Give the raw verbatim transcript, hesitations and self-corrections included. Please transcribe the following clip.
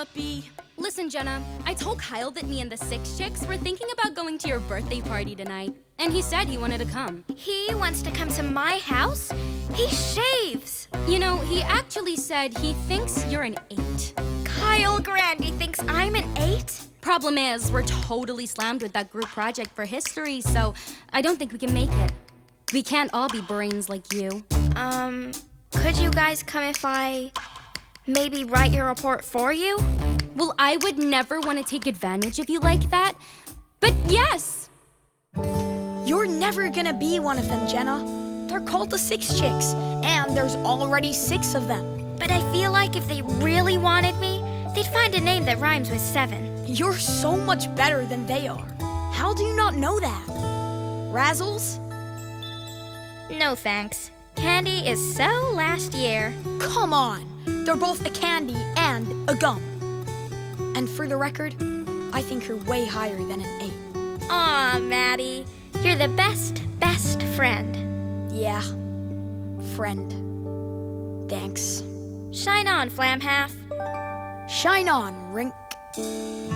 puppy. Listen, Jenna, I told Kyle that me and the six chicks were thinking about going to your birthday party tonight. And he said he wanted to come. He wants to come to my house? He shaves. You know, he actually said he thinks you're an eight. Kyle Grandy thinks I'm an eight? Problem is, we're totally slammed with that group project for history, so I don't think we can make it. We can't all be brains like you. Um, could you guys come if I maybe write your report for you? Well, I would never want to take advantage of you like that, but yes! You're never gonna be one of them, Jenna. They're called the Six Chicks, and there's already six of them. But I feel like if they really wanted me, they'd find a name that rhymes with seven. You're so much better than they are. How do you not know that? Razzles? No thanks. Candy is so last year. Come on! They're both a candy and a gum. And for the record, I think you're way higher than an eight. Aw, Maddie. You're the best, best friend. Yeah, friend. Thanks. Shine on, Flamhalf. Shine on, Rink.